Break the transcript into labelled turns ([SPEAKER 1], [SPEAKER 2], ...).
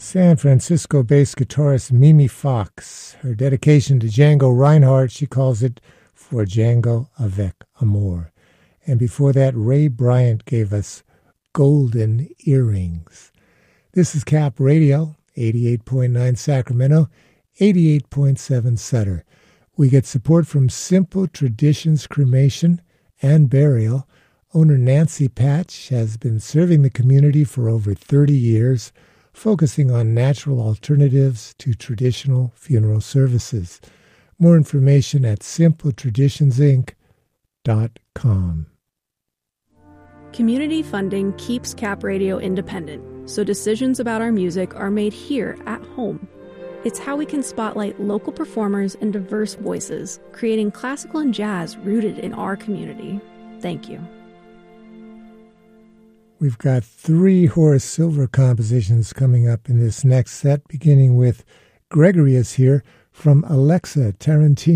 [SPEAKER 1] San Francisco-based guitarist Mimi Fox. Her dedication to Django Reinhardt, she calls it For Django Avec Amour. And before that, Ray Bryant gave us Golden Earrings. This is Cap Radio, 88.9 Sacramento, 88.7 Sutter. We get support from Simple Traditions Cremation and Burial. Owner Nancy Patch has been serving the community for over 30 years, focusing on natural alternatives to traditional funeral services. More information at simpletraditionsinc.com.
[SPEAKER 2] Community funding keeps Cap Radio independent, so decisions about our music are made here at home. It's how we can spotlight local performers and diverse voices, creating classical and jazz rooted in our community. Thank you.
[SPEAKER 1] We've got 3 Horace Silver compositions coming up in this next set, beginning with Gregory is Here from Alexa Tarantino.